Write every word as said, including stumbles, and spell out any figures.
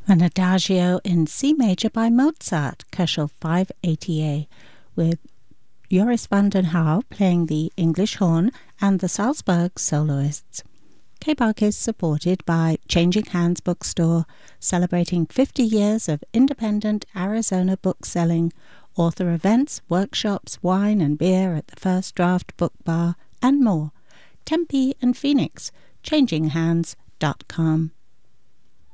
An Adagio in C major by Mozart, Köchel five eighty A, with Joris van den Houw playing the English horn and the Salzburg soloists. K-Bach is supported by Changing Hands Bookstore, celebrating fifty years of independent Arizona book selling, author events, workshops, wine and beer at the First Draft Book Bar, and more. Tempe and Phoenix, changing hands dot com.